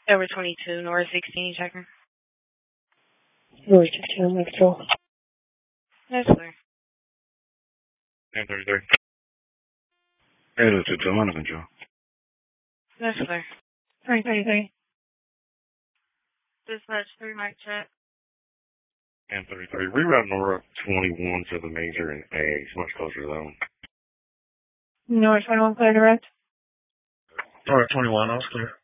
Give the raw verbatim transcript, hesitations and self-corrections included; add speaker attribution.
Speaker 1: Over twenty-two, North sixteen, checker.
Speaker 2: North sixteen, make control.
Speaker 1: Yes, sir.
Speaker 3: ten thirty-three. Hello, to two, under control.
Speaker 1: Yes, sir.
Speaker 2: three thirty-three.
Speaker 1: Dispatch three, mic check.
Speaker 3: ten thirty-three. Reroute North twenty-one to the major and A. It's much closer to that one.
Speaker 2: North twenty-one, clear direct.
Speaker 3: North twenty-one, all's clear.